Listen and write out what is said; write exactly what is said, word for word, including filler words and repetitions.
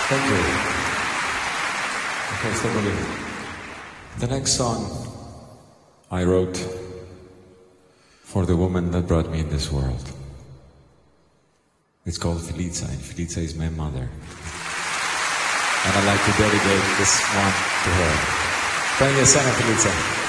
Thank you. Okay, stay with me. The next song I wrote for the woman that brought me in this world. It's called Felica, and Felica is my mother. And I'd like to dedicate this one to her. Thank you, Sana Felica.